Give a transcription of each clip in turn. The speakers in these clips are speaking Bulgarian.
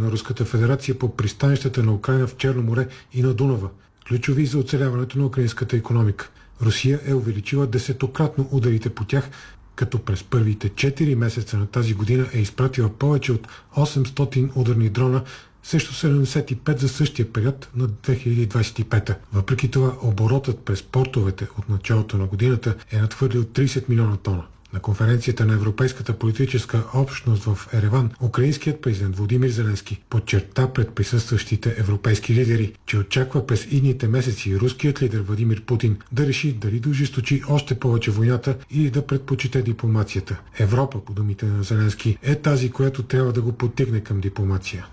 на Руската федерация по пристанищата на Украйна в Черно море и на Дунава, ключови за оцеляването на украинската икономика. Русия е увеличила десетократно ударите по тях, като през първите 4 месеца на тази година е изпратила повече от 800 ударни дрона срещу 75 за същия период на 2025. Въпреки това, оборотът през портовете от началото на годината е надхвърлил 30 милиона тона. На конференцията на Европейската политическа общност в Ереван, украинският президент Володимир Зеленски подчерта пред присъстващите европейски лидери, че очаква през идните месеци руският лидер Владимир Путин да реши дали да ожесточи още повече войната или да предпочете дипломацията. Европа, по думите на Зеленски, е тази, която трябва да го подтикне към дипломация.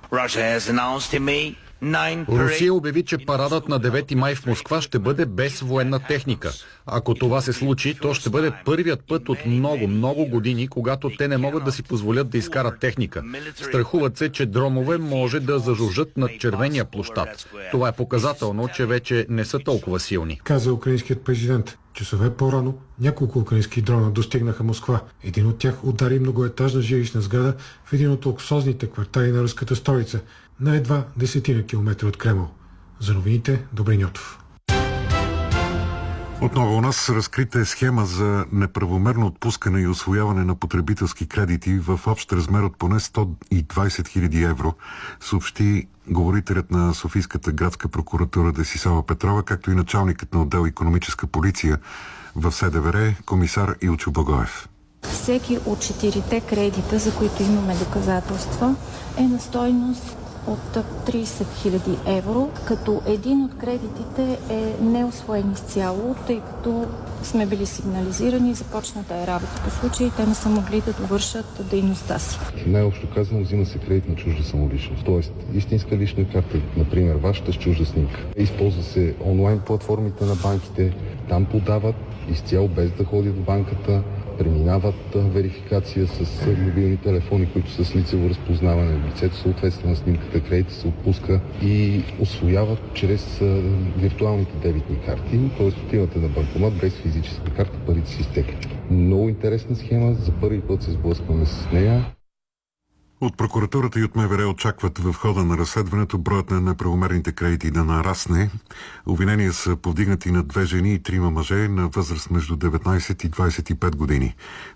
Русия обяви, че парадът на 9 май в Москва ще бъде без военна техника. Ако това се случи, то ще бъде първият път от много години, когато те не могат да си позволят да изкарат техника. Страхуват се, че дронове може да зажужжат над червения площад. Това е показателно, че вече не са толкова силни, каза украинският президент. Часове по-рано няколко украински дрона достигнаха Москва. Един от тях удари многоетажна жилищна сграда в един от луксозните квартали на руската столица, на едва 10 километра от Кремъл. За новините, Добрин Йотов. Отново у нас разкрита е схема за неправомерно отпускане и усвояване на потребителски кредити в общ размер от поне 120 хиляди евро, съобщи говорителят на Софийската градска прокуратура Десислава Петрова, както и началникът на отдел икономическа полиция в СДВР, комисар Илчо Благоев. Всеки от 4 кредита, за които имаме доказателства, е на стойност от 30 000 евро, като един от кредитите е неусвоен изцяло, тъй като сме били сигнализирани, започната е работа по случай и те не са могли да довършат дейността си. Най-общо казано, взима се кредит на чужда самоличност, т.е. истинска лична карта, например вашата с чужда снимка. Използва се онлайн платформите на банките, там подават изцяло без да ходят в банката, преминават верификация с мобилни телефони, които са с лицево разпознаване. Лицето съответства на снимката, кредит се отпуска и усвояват чрез виртуалните дебитни карти, т.е. отивате на банкомат без физическа карта, парите си изтекли. Много интересна схема, за първи път се сблъскваме с нея. От прокуратурата и от МВР очакват в хода на разследването броят на неправомерните кредити да нарасне. Обвинения са повдигнати на 2 жени и 3 мъже на възраст между 19 и 25 години.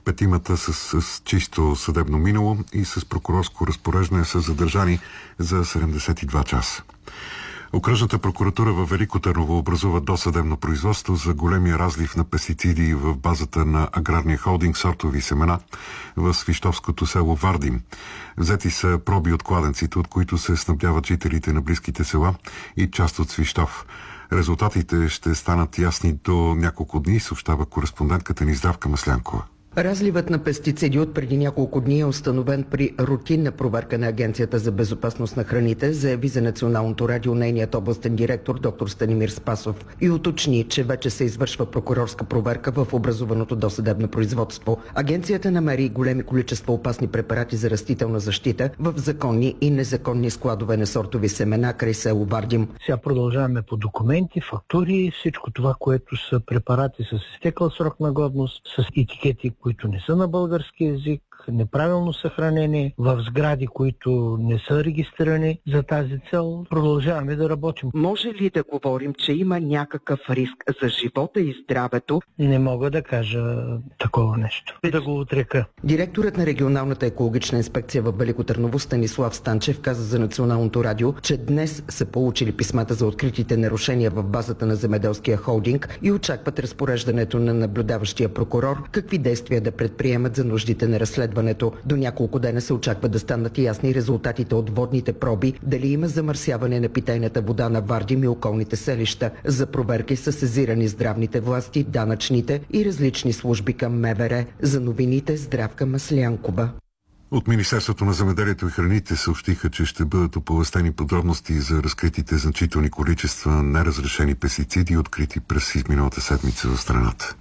5 са с чисто съдебно минало и с прокурорско разпореждане са задържани за 72 часа. Окръжната прокуратура във Велико Търново образува досъдебно производство за големия разлив на пестициди в базата на аграрния холдинг Сортови семена в свищовското село Вардим. Взети са проби от кладенците, от които се снабдяват жителите на близките села и част от Свищов. Резултатите ще станат ясни до няколко дни, съобщава кореспондентката ни Здравка Маслянкова. Разливът на пестициди от преди няколко дни е установен при рутинна проверка на Агенцията за безопасност на храните, заяви за Националното радио нейният областен директор доктор Станимир Спасов и уточни, че вече се извършва прокурорска проверка в образуваното досъдебно производство. Агенцията намери големи количества опасни препарати за растителна защита в законни и незаконни складове на сортови семена край село Вардим. Сега продължаваме по документи, фактури, всичко това, което са препарати с изтекъл срок на годност, с етикети, които не са на български език, неправилно съхранени, в сгради, които не са регистрирани за тази цел. Продължаваме да работим. Може ли да говорим, че има някакъв риск за живота и здравето? Не мога да кажа такова нещо. Да го отрека. Директорът на регионалната екологична инспекция в Велико Търново Станислав Станчев каза за Националното радио, че днес са получили писмата за откритите нарушения в базата на земеделския холдинг и очакват разпореждането на наблюдаващия прокурор, какви действия да предприемат за нуждите на разследването. До няколко дена се очаква да станат ясни резултатите от водните проби, дали има замърсяване на питейната вода на Вардим и околните селища. За проверки са сезирани здравните власти, данъчните и различни служби към МВР. За новините Здравка Маслянкова. От Министерството на земеделието и храните съобщиха, че ще бъдат оповестени подробности за разкритите значителни количества неразрешени пестициди, открити през изминалата седмица в страната.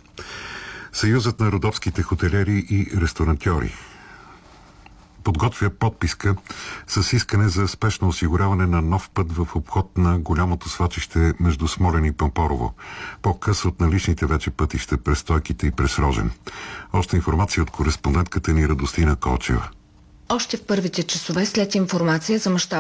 Съюзът на родопските хотелиери и ресторантьори подготвя подписка с искане за спешно осигуряване на нов път в обход на голямото свлачище между Смолян и Пампорово, по-къс от наличните вече пътища през Стойките и през Рожен. Още информация от кореспондентката ни Радостина Колчева. Още в първите часове след информация за мащаб